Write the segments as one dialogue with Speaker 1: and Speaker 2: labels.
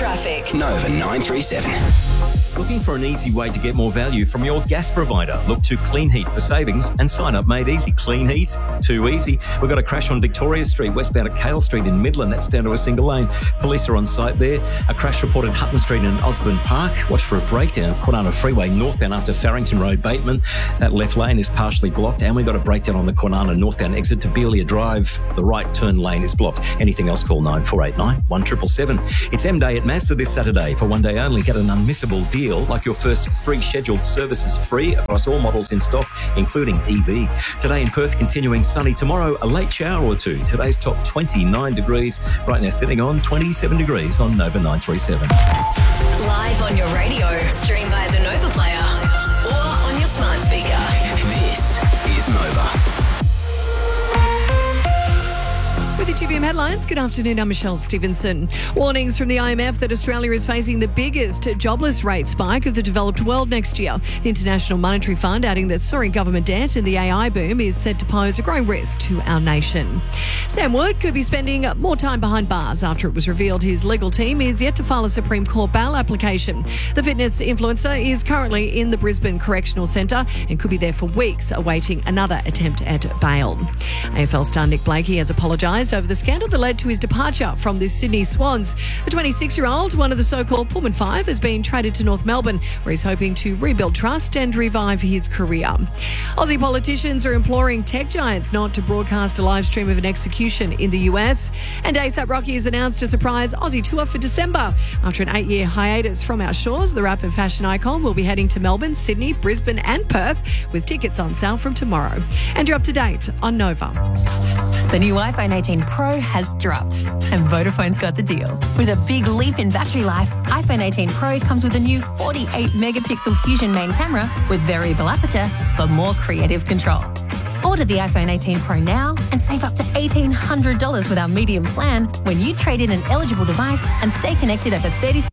Speaker 1: Traffic.
Speaker 2: Nova 937.
Speaker 3: Looking for an easy way to get more value from your gas provider? Look to Clean Heat for savings and sign up made easy. Clean Heat, too easy. We've got a crash on Victoria Street, westbound at Cale Street in Midland. That's down to a single lane. Police are on site there. A crash reported Hutton Street in Osborne Park. Watch for a breakdown. Kwinana Freeway northbound after Farrington Road, Bateman. That left lane is partially blocked. And we've got a breakdown on the Kwinana northbound exit to Beelia Drive. The right turn lane is blocked. Anything else, call 9489 1777. It's M-Day at Mazda this Saturday. For one day only, get an unmissable deal like your first 3 scheduled services free across all models in stock, including EV. Today in Perth, continuing sunny. Tomorrow, a late shower or two. Today's top 29 degrees. Right now, sitting on 27 degrees on Nova 937.
Speaker 1: Live on your radio. Stream via the Nova Player or on your smart speaker.
Speaker 2: This is Nova.
Speaker 4: With the 2PM headlines, good afternoon, I'm Michelle Stevenson. Warnings from the IMF that Australia is facing the biggest jobless rate spike of the developed world next year. The International Monetary Fund adding that soaring government debt and the AI boom is set to pose a growing risk to our nation. Sam Wood could be spending more time behind bars after it was revealed his legal team is yet to file a Supreme Court bail application. The fitness influencer is currently in the Brisbane Correctional Centre and could be there for weeks awaiting another attempt at bail. AFL star Nick Blakey has apologised over the scandal that led to his departure from the Sydney Swans. The 26-year-old, one of the so-called Pullman Five, has been traded to North Melbourne, where he's hoping to rebuild trust and revive his career. Aussie politicians are imploring tech giants not to broadcast a live stream of an execution in the US. And ASAP Rocky has announced a surprise Aussie tour for December. After an 8-year hiatus from our shores, the rap and fashion icon will be heading to Melbourne, Sydney, Brisbane and Perth, with tickets on sale from tomorrow. And you're up to date on Nova.
Speaker 5: The new iPhone 18 Pro has dropped, and Vodafone's got the deal. With a big leap in battery life, iPhone 18 Pro comes with a new 48-megapixel Fusion main camera with variable aperture, but more creative control. Order the iPhone 18 Pro now and save up to $1,800 with our medium plan when you trade in an eligible device and stay connected over 30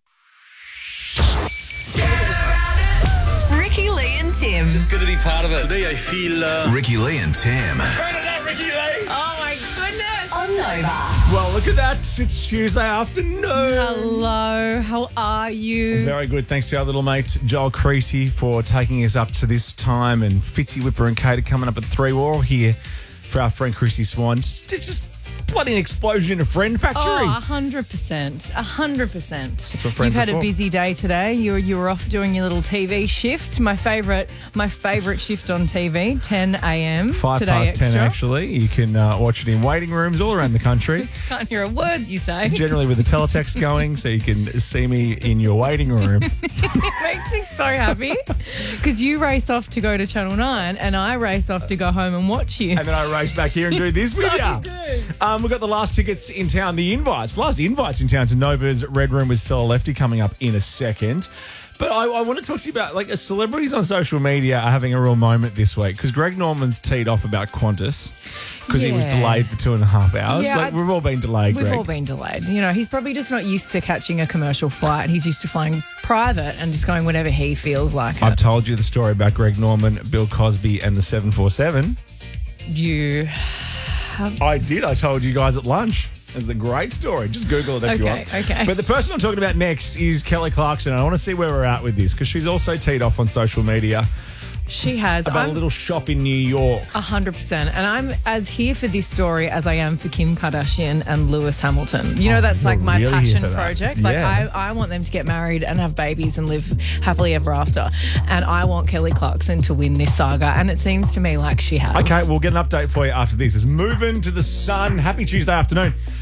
Speaker 1: Ricky Lee and Tim.
Speaker 6: It's good to be part of it. Today I feel...
Speaker 2: Ricky Lee and Tim.
Speaker 6: Turn it up, Ricky Lee!
Speaker 4: Oh my goodness!
Speaker 1: On Nova.
Speaker 6: Well, look at that. It's Tuesday afternoon.
Speaker 4: Hello, how are you?
Speaker 6: Very good. Thanks to our little mate, Joel Creasy, for taking us up to this time. And Fitzy, Whipper and Kate are coming up at 3. We're all here for our friend Chrissy Swan. Just bloody an explosion in a friend factory.
Speaker 7: Oh, 100%. 100%.
Speaker 6: That's what friends
Speaker 7: You've had
Speaker 6: are
Speaker 7: a
Speaker 6: for.
Speaker 7: busy day today. You were off doing your little TV shift. My favourite shift on TV, 10 a.m.
Speaker 6: 5
Speaker 7: today
Speaker 6: past 10,
Speaker 7: extra.
Speaker 6: actually. You can watch it in waiting rooms all around the country.
Speaker 7: Can't hear a word you say.
Speaker 6: Generally with the teletext going, so you can see me in your waiting room.
Speaker 7: It makes me so happy because you race off to go to Channel 9 and I race off to go home and watch you.
Speaker 6: And then I race back here and do this with you.
Speaker 7: Good.
Speaker 6: We've got the last tickets in town, last invites in town to Nova's Red Room with Stella Lefty coming up in a second. But I want to talk to you about, celebrities on social media are having a real moment this week because Greg Norman's teed off about Qantas because he was
Speaker 7: Yeah.
Speaker 6: delayed for 2.5 hours.
Speaker 7: Yeah,
Speaker 6: We've all been delayed,
Speaker 7: We've
Speaker 6: Greg.
Speaker 7: all been delayed. You know, he's probably just not used to catching a commercial flight. He's used to flying private and just going whenever he feels like
Speaker 6: I've
Speaker 7: it.
Speaker 6: told you the story about Greg Norman, Bill Cosby and the 747.
Speaker 7: You
Speaker 6: I did. I told you guys at lunch. It's a great story. Just Google it if you want.
Speaker 7: Okay.
Speaker 6: But the person I'm talking about next is Kelly Clarkson. I want to see where we're at with this because she's also teed off on social media
Speaker 7: She has.
Speaker 6: about a little shop in New York.
Speaker 7: 100%. And I'm as here for this story as I am for Kim Kardashian and Lewis Hamilton. You know, that's
Speaker 6: you're
Speaker 7: like my
Speaker 6: really here
Speaker 7: passion
Speaker 6: for that.
Speaker 7: project. Like,
Speaker 6: Yeah.
Speaker 7: I want them to get married and have babies and live happily ever after. And I want Kelly Clarkson to win this saga. And it seems to me like she has.
Speaker 6: Okay, we'll get an update for you after this. It's moving to the sun. Happy Tuesday afternoon.